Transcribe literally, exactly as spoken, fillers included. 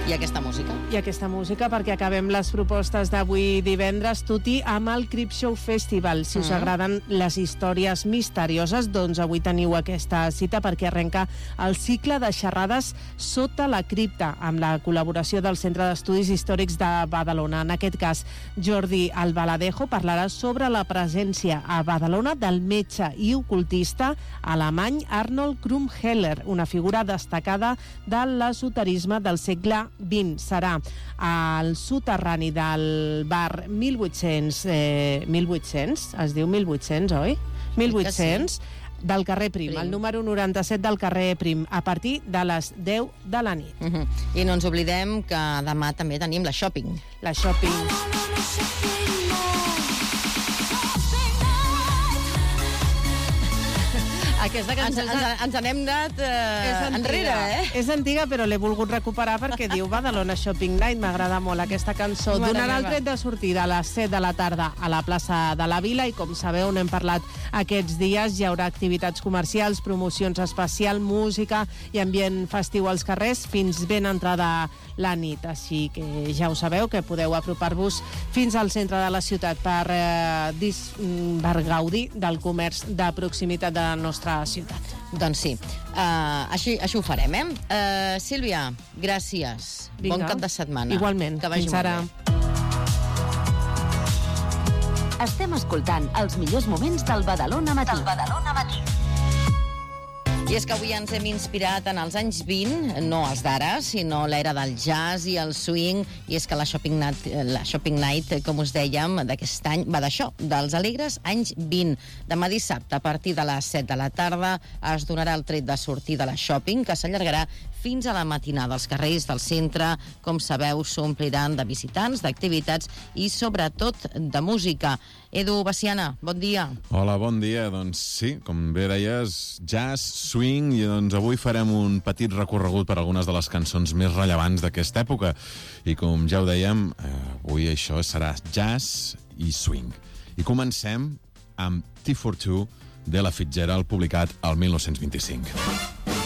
I aquesta música? I aquesta música, perquè acabem les propostes d'avui divendres, Tuti, amb el Creepshow Festival. Si us mm. agraden les històries misterioses, doncs avui teniu aquesta cita perquè arrenca el cicle de xerrades Sota la cripta, amb la col·laboració del Centre d'Estudis Històrics de Badalona. En aquest cas, Jordi Albaladejo parlarà sobre la presència a Badalona del metge i ocultista alemany Arnold Krumheller, una figura destacada de l'esoterisme del segle vint. Serà al soterrani del bar mil vuit-cents, eh, mil vuit-cents, es diu mil vuit-cents, oi? mil vuit-cents, del carrer Prim, Prim, el número noranta-set del carrer Prim, a partir de les deu de la nit. Uh-huh. I no ens oblidem que demà també tenim la shopping. La shopping. Aquesta cançó ens, ens, ens n'hem anat eh, enrere, eh? És antiga, però l'he volgut recuperar perquè diu Badalona Shopping Night. M'agrada molt aquesta cançó. Donarà el tret de sortida a les set de la tarda a la plaça de la Vila i, com sabeu, n'hem parlat aquests dies. Hi haurà activitats comercials, promocions especials, música i ambient festiu als carrers fins ben entrada la nit. Així que ja ho sabeu, que podeu apropar-vos fins al centre de la ciutat per, eh, dis, per gaudir del comerç de proximitat de la nostra ciutat. Doncs sí, uh, així, així ho farem, eh? Uh, Sílvia, gràcies. Vinga. Bon cap de setmana. Igualment. Que vagi Fins ara. Estem escoltant els millors moments del Badalona Matí. Del Badalona Matí. I és que avui ens hem inspirat en els anys vint, no els d'ara, sinó l'era del jazz i el swing, i és que la Shopping Night, la Shopping Night, com us dèiem, d'aquest any va d'això, dels alegres anys vint. Demà dissabte, a partir de les set de la tarda, es donarà el tret de sortida a la shopping, que s'allargarà fins a la matinada. Els carrers del centre, com sabeu, s'ompliran de visitants, d'activitats i, sobretot, de música. Edu Baciana, bon dia. Hola, bon dia. Doncs sí, com bé deies, jazz, swing, i doncs avui farem un petit recorregut per algunes de les cançons més rellevants d'aquesta època. I com ja ho dèiem, eh, avui això serà jazz i swing. I comencem amb T quaranta-dos de la Fitzgerald, publicat al mil nou-cents vint-i-cinc.